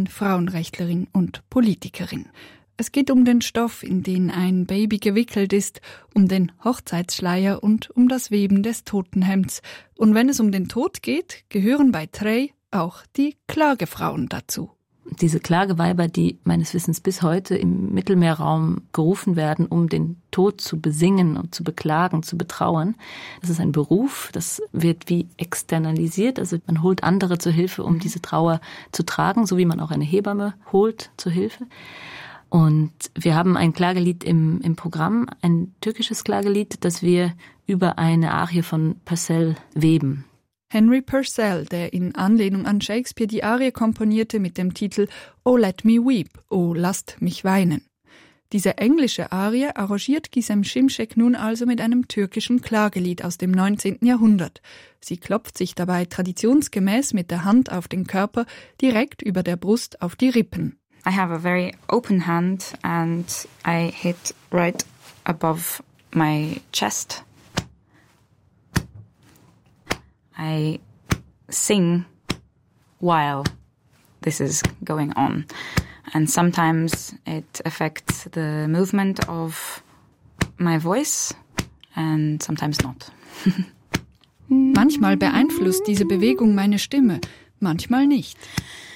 Frauenrechtlerin und Politikerin. Es geht um den Stoff, in den ein Baby gewickelt ist, um den Hochzeitsschleier und um das Weben des Totenhemds. Und wenn es um den Tod geht, gehören bei Trey auch die Klagefrauen dazu. Diese Klageweiber, die meines Wissens bis heute im Mittelmeerraum gerufen werden, um den Tod zu besingen und zu beklagen, zu betrauern. Das ist ein Beruf, das wird wie externalisiert. Also man holt andere zur Hilfe, um diese Trauer zu tragen, so wie man auch eine Hebamme holt zur Hilfe. Und wir haben ein Klagelied im Programm, ein türkisches Klagelied, das wir über eine Arie von Purcell weben. Henry Purcell, der in Anlehnung an Shakespeare die Arie komponierte mit dem Titel Oh Let Me Weep, Oh Lasst mich weinen. Diese englische Arie arrangiert Gizem Şimşek nun also mit einem türkischen Klagelied aus dem 19. Jahrhundert. Sie klopft sich dabei traditionsgemäß mit der Hand auf den Körper direkt über der Brust auf die Rippen. I have a very open hand and I hit right above my chest. I sing while this is going on. And sometimes it affects the movement of my voice and sometimes not. Manchmal beeinflusst diese Bewegung meine Stimme, manchmal nicht.